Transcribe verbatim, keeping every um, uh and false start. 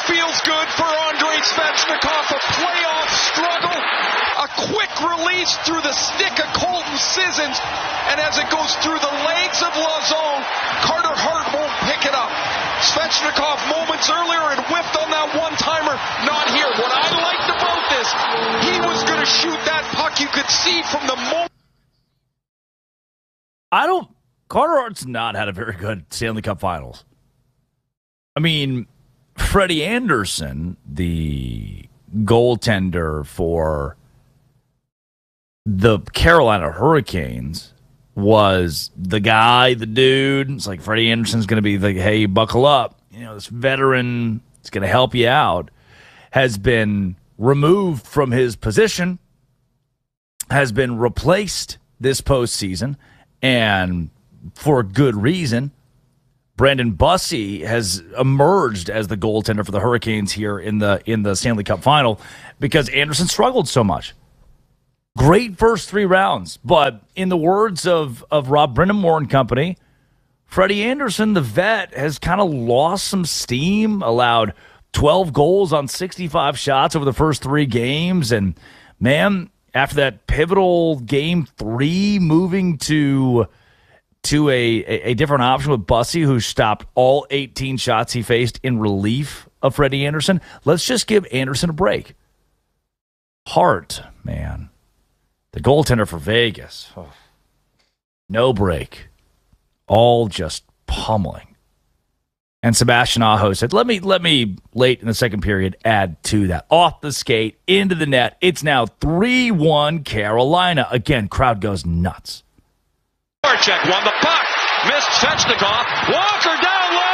feels good for Andrei Svechnikov. A playoff struggle. A quick release through the stick of Colton Sissons. And as it goes through the legs of Lauzon, Carter Hart won't pick it up. Svechnikov moments earlier and whiffed on that one-timer. Not here. What I liked about this, he was going to shoot that puck. You could see from the moment. I don't... Carter Hart's not had a very good Stanley Cup Finals. I mean, Freddie Anderson, the goaltender for the Carolina Hurricanes, was the guy, the dude. It's like Freddie Anderson's going to be the, hey, buckle up. You know, this veteran is going to help you out. Has been removed from his position, has been replaced this postseason, and for good reason. Brandon Bussi has emerged as the goaltender for the Hurricanes here in the in the Stanley Cup Final because Anderson struggled so much. Great first three rounds, but in the words of, of Rob Brind'Amour and company, Freddie Anderson, the vet, has kind of lost some steam, allowed twelve goals on sixty-five shots over the first three games, and man, after that pivotal game three, moving to to a, a, a different option with Bussi, who stopped all eighteen shots he faced in relief of Freddie Anderson. Let's just give Anderson a break. Hart, man. The goaltender for Vegas. Oh. No break. All just pummeling. And Sebastian Aho said, let me, let me, late in the second period, add to that. Off the skate, into the net. It's now three one Carolina. Again, crowd goes nuts. Check won the puck. Missed Svechnikov. Walker down low.